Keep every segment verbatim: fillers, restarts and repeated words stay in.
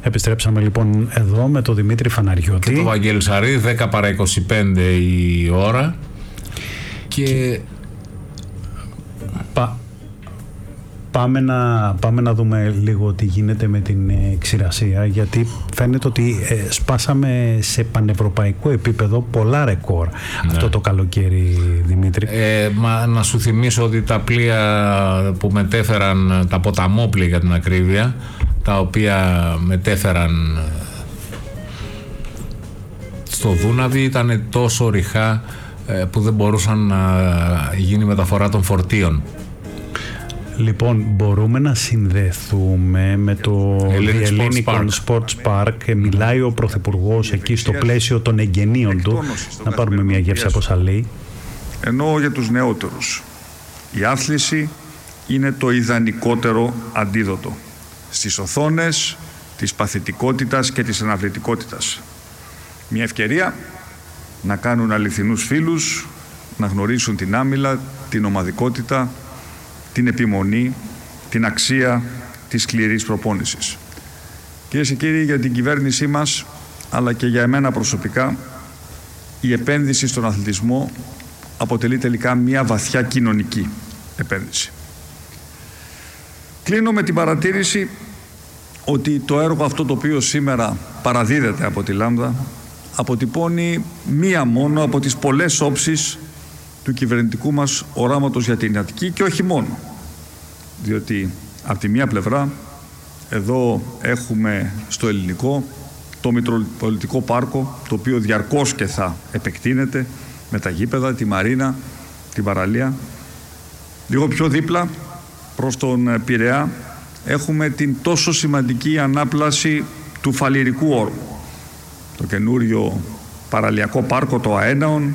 Επιστρέψαμε λοιπόν εδώ με τον Δημήτρη Φαναριώτη και τον Βαγγέλη Σαρή, δέκα παρά είκοσι πέντε η ώρα. Και Πα... Πάμε να, πάμε να δούμε λίγο τι γίνεται με την ε, ξηρασία, γιατί φαίνεται ότι ε, σπάσαμε σε πανευρωπαϊκό επίπεδο πολλά ρεκόρ, ναι, αυτό το καλοκαίρι, Δημήτρη. Ε, μα, να σου θυμίσω ότι τα πλοία που μετέφεραν, τα ποταμόπλοια για την ακρίβεια, τα οποία μετέφεραν στο Δούναβι, ήταν τόσο ρηχά ε, που δεν μπορούσαν να γίνει μεταφορά των φορτίων. Λοιπόν, μπορούμε να συνδεθούμε με το Ελληνικό Sports Park. Μιλάει ο Πρωθυπουργός εκεί στο πλαίσιο των εγγενείων του. Να πάρουμε μια γεύση από όσα λέει. Ενώ για τους νεότερους η άθληση είναι το ιδανικότερο αντίδοτο στις οθόνες της παθητικότητας και της αναβλητικότητας. Μια ευκαιρία να κάνουν αληθινούς φίλους, να γνωρίσουν την άμυλα, την ομαδικότητα, την επιμονή, την αξία της σκληρής προπόνησης. Κυρίες και κύριοι, για την κυβέρνησή μας, αλλά και για εμένα προσωπικά, η επένδυση στον αθλητισμό αποτελεί τελικά μια βαθιά κοινωνική επένδυση. Κλείνω με την παρατήρηση ότι το έργο αυτό το οποίο σήμερα παραδίδεται από τη Λάμδα αποτυπώνει μία μόνο από τις πολλές όψεις του κυβερνητικού μας οράματος για την Αττική, και όχι μόνο. Διότι από τη μία πλευρά εδώ έχουμε στο Ελληνικό το Μητροπολιτικό Πάρκο, το οποίο διαρκώς και θα επεκτείνεται με τα γήπεδα, τη Μαρίνα, την παραλία. Λίγο πιο δίπλα προς τον Πειραιά έχουμε την τόσο σημαντική ανάπλαση του Φαλιρικού Όρμου, το καινούριο παραλιακό πάρκο, το Αέναον,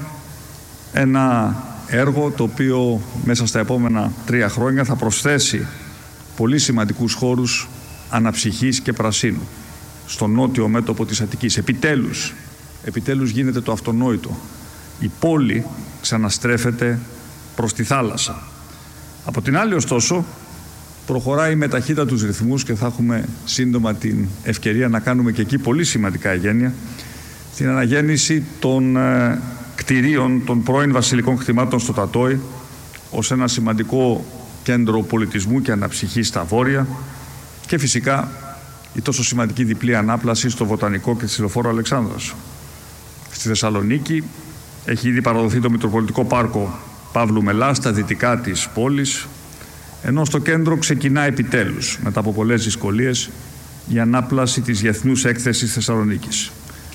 ένα έργο το οποίο μέσα στα επόμενα τρία χρόνια θα προσθέσει πολύ σημαντικούς χώρους αναψυχής και πρασίνου στο νότιο μέτωπο της Αττικής. Επιτέλους, επιτέλους γίνεται το αυτονόητο. Η πόλη ξαναστρέφεται προς τη θάλασσα. Από την άλλη, ωστόσο, προχωράει με ταχύτατους ρυθμούς και θα έχουμε σύντομα την ευκαιρία να κάνουμε και εκεί πολύ σημαντικά εγγένεια στην αναγέννηση των ε, κτηρίων των πρώην βασιλικών κτημάτων στο Τατόι ως ένα σημαντικό κέντρο πολιτισμού και αναψυχής στα βόρεια, και φυσικά η τόσο σημαντική διπλή ανάπλαση στο Βοτανικό και στη Λεωφόρο Αλεξάνδρας. Στη Θεσσαλονίκη έχει ήδη παραδοθεί το Μητροπολιτικό Πάρκο Παύλου Μελά στα δυτικά της πόλης, ενώ στο κέντρο ξεκινά επιτέλους, μετά από πολλές δυσκολίες, η ανάπλαση της Διεθνούς Έκθεσης Θεσσαλονίκης,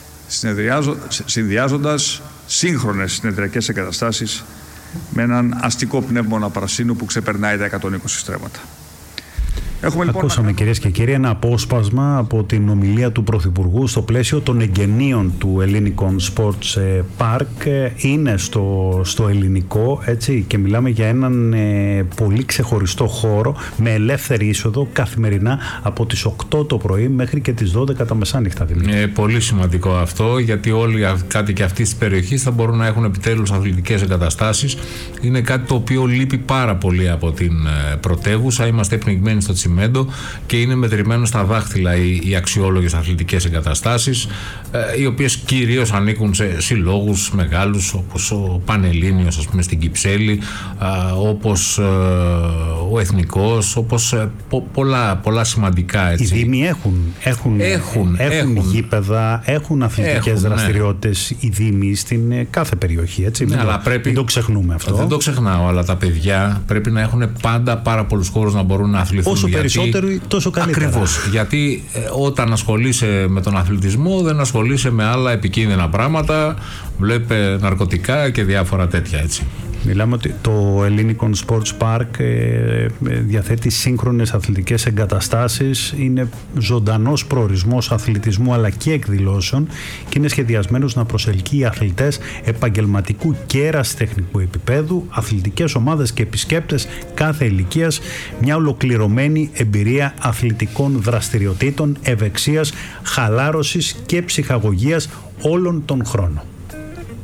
συνδυάζοντας σύγχρονες συνεδριακές εγκαταστάσεις με έναν αστικό πνεύμονα πρασίνου που ξεπερνάει τα εκατόν είκοσι στρέμματα. Έχουμε, λοιπόν, Ακούσαμε, κυρίες και κύριοι, ένα απόσπασμα από την ομιλία του Πρωθυπουργού στο πλαίσιο των εγγενείων του Ελληνικών Sports Park. Είναι στο, στο ελληνικό, έτσι, και μιλάμε για έναν ε, πολύ ξεχωριστό χώρο με ελεύθερη είσοδο καθημερινά από τις οκτώ το πρωί μέχρι και τις δώδεκα τα μεσάνυχτα. Ε, πολύ σημαντικό αυτό, γιατί όλοι οι κάτοικοι αυτής της περιοχής θα μπορούν να έχουν επιτέλους αθλητικές εγκαταστάσεις. Είναι κάτι το οποίο λείπει πάρα πολύ από την πρωτεύουσα. Είμαστε πνιγμένοι στο τσιμέντο και είναι μετρημένο στα δάχτυλα οι, οι αξιόλογες αθλητικές εγκαταστάσεις, ε, οι οποίες κυρίως ανήκουν σε συλλόγους μεγάλους όπως ο Πανελλήνιος, ας πούμε, στην Κυψέλη, ε, όπως ε, ο Εθνικός, όπως ε, πο, πολλά, πολλά σημαντικά, έτσι. Οι Δήμοι έχουν, έχουν, έχουν, έχουν, έχουν γήπεδα, έχουν αθλητικές έχουν, δραστηριότητες, ναι, οι Δήμοι στην ε, κάθε περιοχή, έτσι. Ναι, μην, αλλά το, πρέπει, μην το ξεχνούμε αυτό. Δεν το ξεχνάω, αλλά τα παιδιά πρέπει να έχουν πάντα πάρα πολλούς χώρους να μπορούν να αθληθούν. Όσο περισσότερο, τόσο καλύτερα. Ακριβώς. Γιατί ε, όταν ασχολείσαι με τον αθλητισμό, δεν ασχολείσαι με άλλα επικίνδυνα πράγματα. Βλέπε ναρκωτικά και διάφορα τέτοια, έτσι. Μιλάμε ότι το Ελληνικό Sports Park ε, διαθέτει σύγχρονες αθλητικές εγκαταστάσεις, είναι ζωντανός προορισμός αθλητισμού αλλά και εκδηλώσεων και είναι σχεδιασμένος να προσελκύει αθλητές επαγγελματικού και ερασιτεχνικού επίπεδου, αθλητικές ομάδες και επισκέπτες κάθε ηλικίας, μια ολοκληρωμένη εμπειρία αθλητικών δραστηριοτήτων, ευεξίας, χαλάρωσης και ψυχαγωγίας όλων των χρόνων.